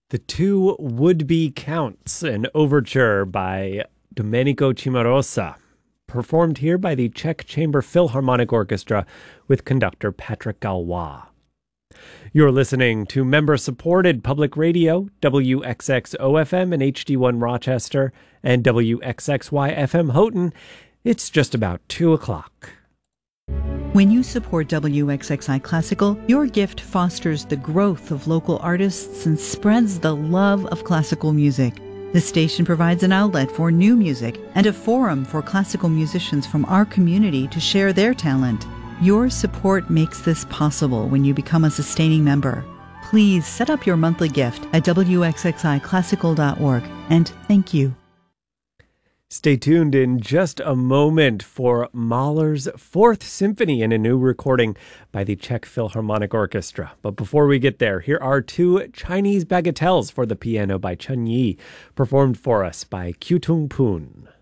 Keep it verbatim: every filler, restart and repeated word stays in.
The Two Would-Be Counts, an overture by Domenico Cimarosa, performed here by the Czech Chamber Philharmonic Orchestra with conductor Patrick Galois. You're listening to member-supported public radio, W X X O F M and H D one Rochester, and W X X Y F M Houghton. It's just about two o'clock. When you support W X X I Classical, your gift fosters the growth of local artists and spreads the love of classical music. The station provides an outlet for new music and a forum for classical musicians from our community to share their talent. Your support makes this possible when you become a sustaining member. Please set up your monthly gift at W X X I classical dot org, and thank you. Stay tuned in just a moment for Mahler's Fourth Symphony in a new recording by the Czech Philharmonic Orchestra. But before we get there, here are two Chinese bagatelles for the piano by Chen Yi, performed for us by Qiutung Pun.